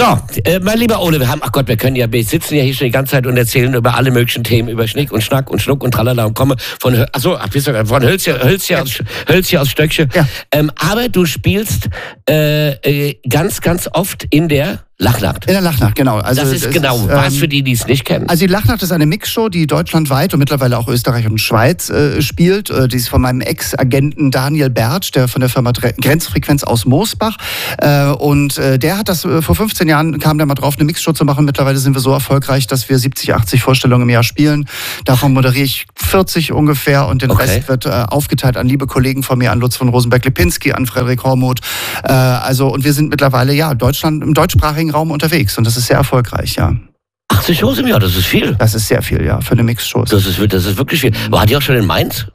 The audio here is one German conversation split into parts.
So, mein lieber Ole, wir können ja, wir sitzen ja hier schon die ganze Zeit und erzählen über alle möglichen Themen, über Schnick und Schnack und Schnuck und Tralala und komme von Hölzchen aus Stöckchen. Ja. Aber du spielst ganz, ganz oft in der Lachnacht. In der Lachnacht, genau. Also das ist genau was für die es nicht kennen. Also die Lachnacht ist eine Mixshow, die deutschlandweit und mittlerweile auch Österreich und Schweiz spielt. Die ist von meinem Ex-Agenten Daniel Bertsch, der von der Firma Grenzfrequenz aus Moosbach. Und der hat das vor 15 Jahren, kam der mal drauf, eine Mixshow zu machen. Mittlerweile sind wir so erfolgreich, dass wir 70, 80 Vorstellungen im Jahr spielen. Davon moderiere ich 40 ungefähr und den Rest wird aufgeteilt an liebe Kollegen von mir, an Lutz von Rosenberg-Lipinski, an Frederik Hormuth. Und wir sind mittlerweile im deutschsprachigen Raum unterwegs und das ist sehr erfolgreich, ja. 80 Shows im Jahr, das ist viel. Das ist sehr viel, ja, für eine Mixshow. Das ist wirklich viel. War die auch schon in Mainz?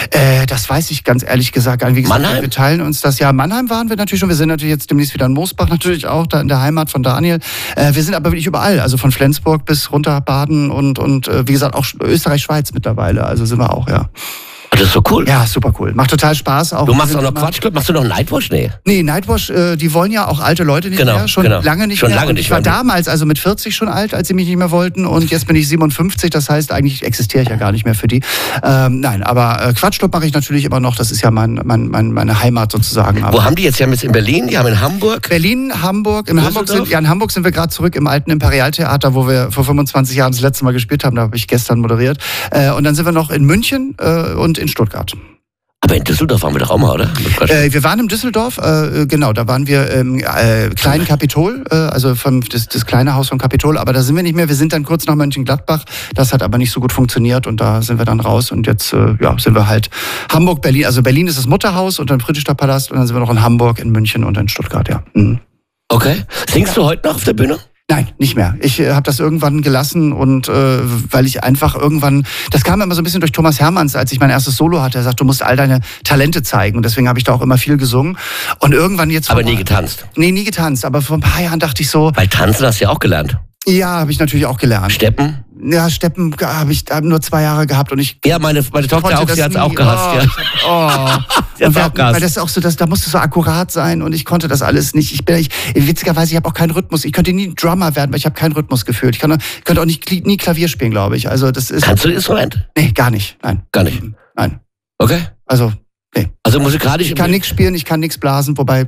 Das weiß ich ganz ehrlich gesagt gar nicht. Wie gesagt, Mannheim? Wir teilen uns das. Ja, in Mannheim waren wir natürlich schon. Wir sind natürlich jetzt demnächst wieder in Moosbach natürlich auch, da in der Heimat von Daniel. Wir sind aber wirklich überall, also von Flensburg bis runter Baden und wie gesagt auch Österreich, Schweiz mittlerweile. Also sind wir auch, ja. Das ist so cool. Ja, super cool. Macht total Spaß. Auch du machst auch noch Quatschclub? Machst du noch Nightwash? Nee, Nightwash, die wollen ja auch alte Leute nicht mehr. Schon lange nicht mehr. Ich war damals also mit 40 schon alt, als sie mich nicht mehr wollten. Und jetzt bin ich 57. Das heißt, eigentlich existiere ich ja gar nicht mehr für die. Nein, aber Quatschclub mache ich natürlich immer noch. Das ist ja meine Heimat sozusagen. Wo haben die jetzt? Die haben jetzt in Berlin, die haben in Hamburg? Berlin, Hamburg. In Hamburg sind wir gerade zurück im alten Imperialtheater, wo wir vor 25 Jahren das letzte Mal gespielt haben. Da habe ich gestern moderiert. Und dann sind wir noch in München und in Stuttgart. Aber in Düsseldorf waren wir doch auch mal, oder? Wir waren in Düsseldorf, genau, da waren wir im kleinen Kapitol, also das kleine Haus vom Kapitol, aber da sind wir nicht mehr. Wir sind dann kurz nach Mönchengladbach, das hat aber nicht so gut funktioniert und da sind wir dann raus und jetzt sind wir halt Hamburg, Berlin, also Berlin ist das Mutterhaus und dann Friedrichscher Palast und dann sind wir noch in Hamburg, in München und in Stuttgart, ja. Mhm. Okay. Singst du heute noch auf der Bühne? Nein, nicht mehr. Ich habe das irgendwann gelassen und weil ich einfach irgendwann, das kam immer so ein bisschen durch Thomas Hermanns, als ich mein erstes Solo hatte. Er sagt, du musst all deine Talente zeigen und deswegen habe ich da auch immer viel gesungen. Und irgendwann jetzt... Aber nie getanzt? Nee, nie getanzt, aber vor ein paar Jahren dachte ich so... Weil tanzen hast du ja auch gelernt. Ja, habe ich natürlich auch gelernt. Steppen? Ja, Steppen habe ich nur 2 Jahre gehabt und ich... Ja, meine Tochter auch, sie hat es auch gehasst, ja. Sie hat's auch gehasst. Weil das ist auch so, da musst du so akkurat sein und ich konnte das alles nicht. Witzigerweise, ich habe auch keinen Rhythmus. Ich könnte nie ein Drummer werden, weil ich habe kein Rhythmusgefühl. Ich könnte auch nie Klavier spielen, glaube ich. Also das ist... Kannst du ein Instrument? Nee, gar nicht. Nein. Gar nicht? Nein. Okay. Also, nee. Also musikalisch... Ich kann nichts spielen, ich kann nichts blasen, wobei...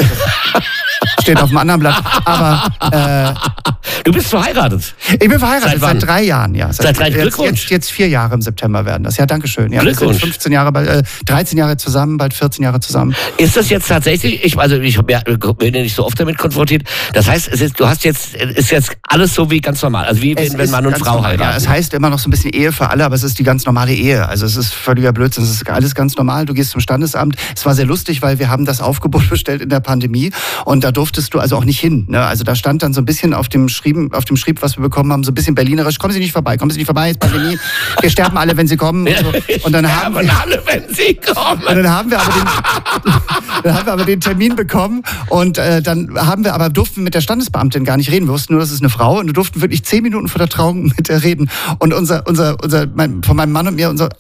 Steht auf dem anderen Blatt. Aber du bist verheiratet? Ich bin verheiratet seit 3 Jahren, ja. Seit 3 Glückwunsch. Jetzt 4 Jahre im September werden das. Ja, danke schön. Ja, Glückwunsch. Wir sind 13 Jahre zusammen, bald 14 Jahre zusammen. Ist das jetzt tatsächlich, ich bin ja nicht so oft damit konfrontiert, das heißt, ist jetzt alles so wie ganz normal, also wie wenn Mann und Frau heiraten. Ja, es heißt immer noch so ein bisschen Ehe für alle, aber es ist die ganz normale Ehe. Also es ist völliger Blödsinn, es ist alles ganz normal. Du gehst zum Standesamt. Es war sehr lustig, weil wir haben das Aufgebot bestellt in der Pandemie und da durftest du also auch nicht hin. Ne? Also da stand dann so ein bisschen auf dem Schrieb, was wir bekommen haben, so ein bisschen berlinerisch, kommen Sie nicht vorbei, ist Pandemie, wir sterben alle, wenn Sie kommen. Und, so. Und dann haben wir alle, wenn Sie kommen. Und dann haben wir aber den Termin bekommen und durften wir mit der Standesbeamtin gar nicht reden. Wir wussten nur, das ist eine Frau und wir durften wirklich 10 Minuten vor der Trauung mit der reden. Und von meinem Mann und mir, wir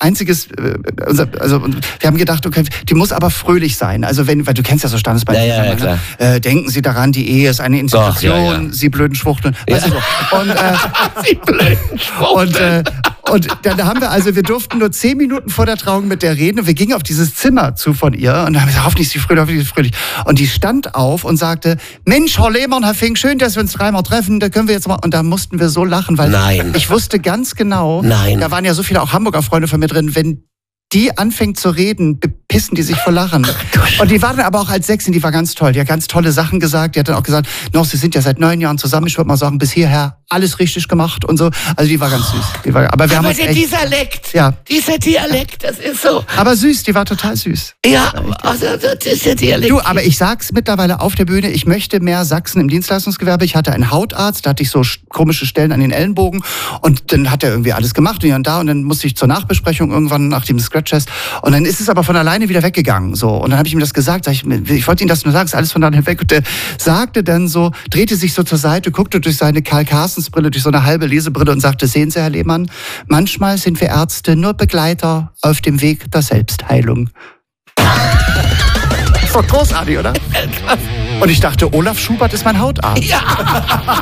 haben gedacht, okay, die muss aber fröhlich sein. Also weil du kennst ja so Standesbeamten. Ja, klar. Denken Sie daran, die Ehe ist eine Institution, Sie blöden Schwuchteln. Ja. Weißt du so. Und, Sie blöden Schwuchteln. Und dann haben wir durften nur 10 Minuten vor der Trauung mit der reden und wir gingen auf dieses Zimmer zu von ihr und dann haben wir gesagt, hoffentlich ist sie fröhlich. Und die stand auf und sagte, Mensch, Herr Lehmann, Herr Fink, schön, dass wir uns 3-mal treffen, da können wir jetzt mal. Und da mussten wir so lachen, weil ich wusste ganz genau, da waren ja so viele auch Hamburger Freunde von mir drin, wenn die anfängt zu reden, bepissen die sich vor Lachen. Und die war dann aber auch als Sechsin, die war ganz toll. Die hat ganz tolle Sachen gesagt. Die hat dann auch gesagt, Sie sind ja seit 9 Jahren zusammen. Ich würde mal sagen, bis hierher alles richtig gemacht und so. Also die war ganz süß. Aber dieser Dialekt, das ist so. Aber süß, die war total süß. Ja, also das ist der Dialekt. Du, aber ich sag's mittlerweile auf der Bühne, ich möchte mehr Sachsen im Dienstleistungsgewerbe. Ich hatte einen Hautarzt, da hatte ich so komische Stellen an den Ellenbogen und dann hat er irgendwie alles gemacht und hier und da und dann musste ich zur Nachbesprechung irgendwann nach dem Scratch-Test und dann ist es aber von alleine wieder weggegangen. So. Und dann habe ich ihm das gesagt, ich wollte ihm das nur sagen, ist alles von alleine weg. Und der sagte dann so, drehte sich so zur Seite, guckte durch seine Karl Carstens Brille, durch so eine halbe Lesebrille und sagte, sehen Sie, Herr Lehmann, manchmal sind wir Ärzte nur Begleiter auf dem Weg der Selbstheilung. Ist doch großartig, oder? Und ich dachte, Olaf Schubert ist mein Hautarzt. Ja.